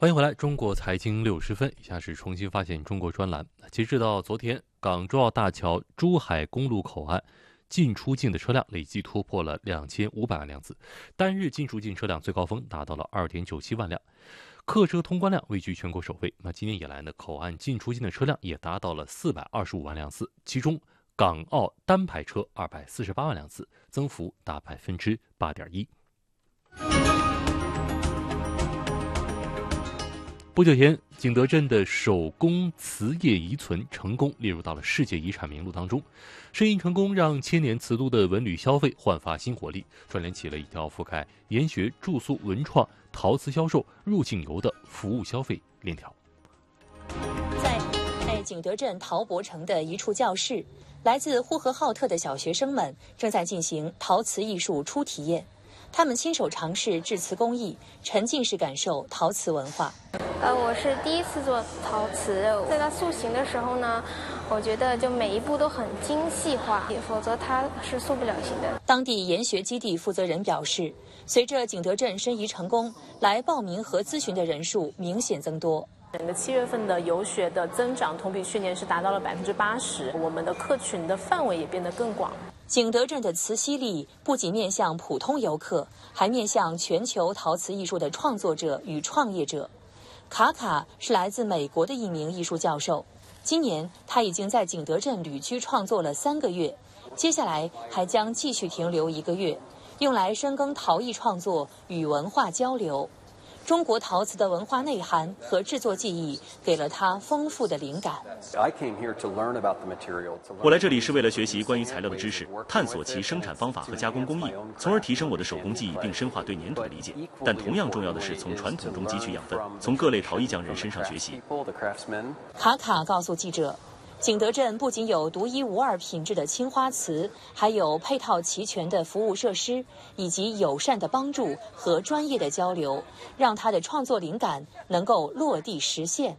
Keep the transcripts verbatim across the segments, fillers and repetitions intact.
欢迎回来，中国财经六十分。以下是重新发现中国专栏。截止到昨天，港珠澳大桥珠海公路口岸进出境的车辆累计突破了两千五百万辆次，单日进出境车辆最高峰达到了二点九七万辆，客车通关量位居全国首位。那今年以来呢，口岸进出境的车辆也达到了四百二十五万辆次，其中港澳单排车二百四十八万辆次，增幅达百分之八点一。不久前，景德镇的手工瓷业遗存成功列入到了世界遗产名录当中。申遗成功让千年瓷都的文旅消费焕发新活力，串联起了一条覆盖研学、住宿、文创、陶瓷销售、入境游的服务消费链条。 在在景德镇陶博城的一处教室，来自呼和浩特的小学生们正在进行陶瓷艺术初体验。他们亲手尝试制瓷工艺，沉浸式感受陶瓷文化。 呃，我是第一次做陶瓷，在它塑形的时候呢，我觉得就每一步都很精细化，否则它是塑不了形的。 当地研学基地负责人表示，随着景德镇申遗成功，来报名和咨询的人数明显增多。 整个七月份的游学的增长同比去年是达到了百分之八十，我们的客群的范围也变得更广。 景德镇的瓷犀利不仅面向普通游客，还面向全球陶瓷艺术的创作者与创业者。卡卡是来自美国的一名艺术教授，今年他已经在景德镇旅居创作了三个月，接下来还将继续停留一个月，用来深耕陶艺创作与文化交流。中国陶瓷的文化内涵和制作技艺给了他丰富的灵感。 我来这里是为了学习关于材料的知识，探索其生产方法和加工工艺，从而提升我的手工技艺，并深化对粘土的理解。但同样重要的是从传统中汲取养分，从各类陶艺匠人身上学习。 卡卡告诉记者，景德镇不仅有独一无二品质的青花瓷，还有配套齐全的服务设施，以及友善的帮助和专业的交流，让他的创作灵感能够落地实现。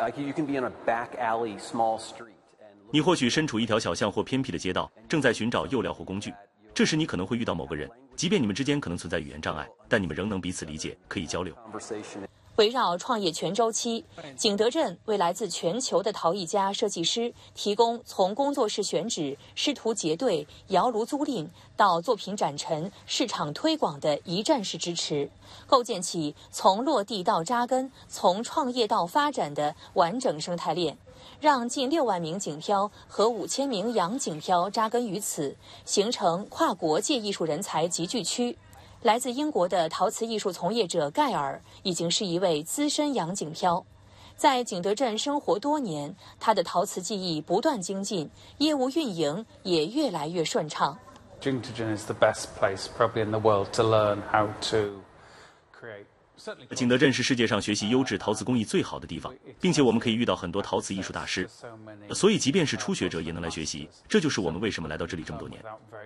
你或许身处一条小巷或偏僻的街道，正在寻找釉料或工具，这时你可能会遇到某个人，即便你们之间可能存在语言障碍，但你们仍能彼此理解，可以交流。 围绕创业全周期，景德镇为来自全球的陶艺家、设计师提供从工作室选址、师徒结对、窑炉租赁到作品展陈、市场推广的一站式支持，构建起从落地到扎根、从创业到发展的完整生态链，让近六万名景漂和五千名洋景漂扎根于此，形成跨国界艺术人才集聚区。来自英国的陶瓷艺术从业者盖尔已经是一位资深洋景漂，在景德镇生活多年，他的陶瓷技艺不断精进，业务运营也越来越顺畅。 景德镇 is the best place probably in the world to learn how to create。 景德镇是世界上学习优质陶瓷工艺最好的地方，并且我们可以遇到很多陶瓷艺术大师，所以即便是初学者也能来学习，这就是我们为什么来到这里这么多年。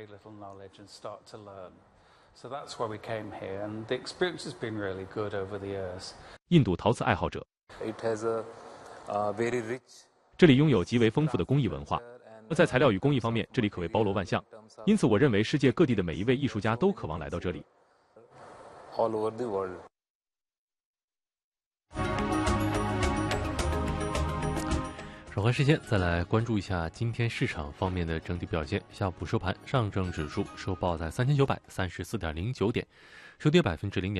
So that's why we came here, and the experience has been really good over the years. 印度陶瓷爱好者， It has a, uh, very rich. 这里拥有极为丰富的工艺文化。在材料与工艺方面，这里可谓包罗万象。因此，我认为世界各地的每一位艺术家都渴望来到这里。 All over the world. 转换时间，再来关注一下今天市场方面的整体表现。下午收盘，上证指数收报在三千九百三十四点零九点，收跌百分之零点。